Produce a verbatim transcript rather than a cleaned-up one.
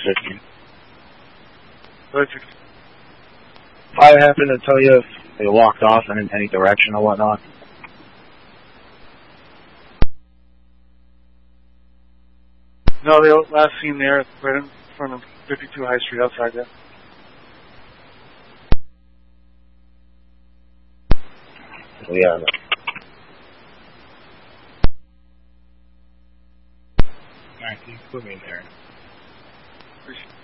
fifteen. Perfect. If I happen to tell you if they walked off in any direction or whatnot. No, they were last seen there, right in front of fifty-two High Street, outside there. So yeah. Alright, can you put me there? Appreciate it.